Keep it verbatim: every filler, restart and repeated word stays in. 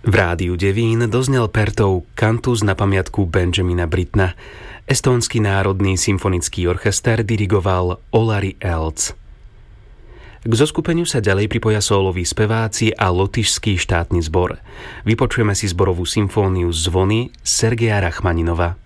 V rádiu Devín doznel Pertov kantus na pamiatku Benjamina Brittona. Estónsky národný symfonický orchester dirigoval Olari Elz. K zoskupeniu sa ďalej pripoja sóloví speváci a lotyšský štátny zbor. Vypočujeme si zborovú symfóniu Zvony Sergeja Rachmaninova.